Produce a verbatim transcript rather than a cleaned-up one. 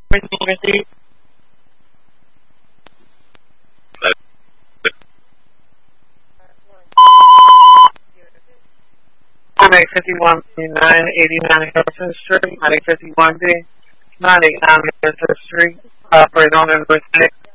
received. nine fifty-one nine eighty-nine Harrison Street, nine fifty-one D, nine eighty-nine Harrison Street, operator on the six.